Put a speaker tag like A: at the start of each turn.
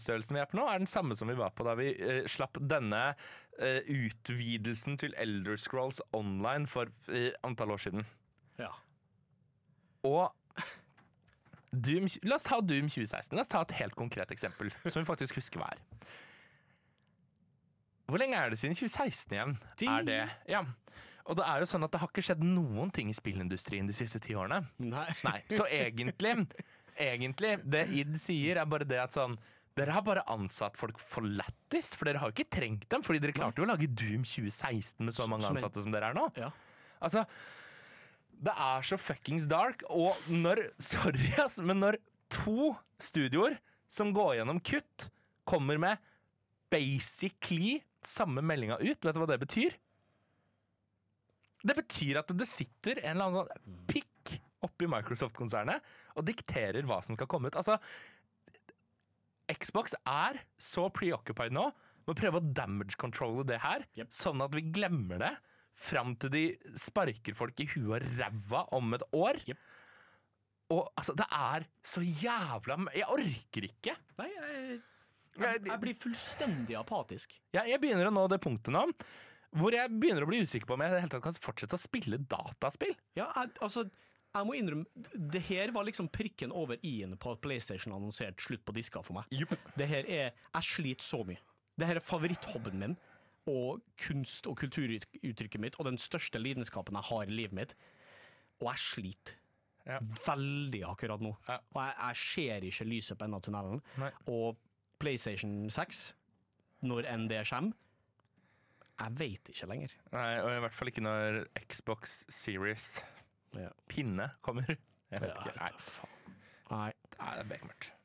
A: størrelsen vi på nå, den samme som vi var på da vi slapp denne utvidelsen til Elder Scrolls Online for antall år siden.
B: Ja.
A: Og la oss ta Doom 2016. La oss ta et helt konkret eksempel, som vi faktisk husker hva er. Hvor lenge det siden 2016 igjen? Er det? Ja. Og det jo sånn at det har ikke skjedd noen ting i spillindustrien de siste 10 årene. Nei. Så egentlig, det id sier bare det at sånn, dere har bare ansatt folk for lættis, for dere har jo ikke trengt dem, fordi dere klarte jo å lage Doom 2016 med så mange ansatte som dere nå.
B: Ja.
A: Altså, det så fuckings dark, og sorry ass, men når 2 studioer som går gjennom kutt, kommer med basically samme meldinga ut, vet du hva det betyr? Det betyr at det sitter en eller annen sånn pikk oppi Microsoft-konsernet og dikterer hva som skal komme ut. Altså, Xbox så preoccupied nå med å prøve å damage-controlle det her, sånn at vi glemmer det fram til de sparker folk i huet og ræva om et år. Og altså, det så jævla... Jeg orker ikke.
B: Nei, jeg blir fullstendig apatisk.
A: Ja, jeg begynner å nå det punktet nå, hvor jeg begynner å bli usikker på om jeg i det hele tatt kan fortsette å spille dataspill.
B: Ja, jeg må innrømme, det her var liksom prikken over i-en på at PlayStation annonserte slutt på disker for meg.
A: Yep.
B: Det her jeg sliter så mye. Det her favoritthobbyen min, og kunst- og kulturuttrykket mitt, og den største lidenskapen jeg har i livet mitt. Og jeg sliter veldig akkurat nå. Ja. Og jeg ser ikke lyset på enden av tunnelen.
A: Nei.
B: Og PlayStation 6, når enn det kommer, jeg vet ikke lenger.
A: Nei, og i hvert fall ikke når Xbox Series pinne kommer. Jeg vet ikke. Nei.
B: Nei.
A: Det bekmørkt.